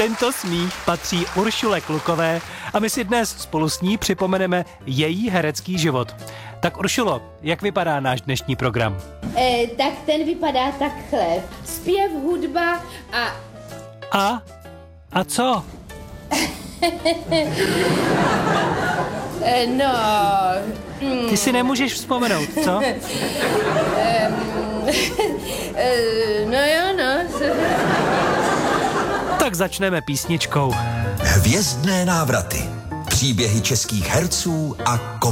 Tento smích patří Uršule Klukové a my si dnes spolu s ní připomeneme její herecký život. Tak Uršulo, jak vypadá náš dnešní program? Tak ten vypadá takhle. Zpěv, hudba a... A co? Ty si nemůžeš vzpomenout, co? Tak začneme písničkou. Hvězdné návraty. Příběhy českých herců a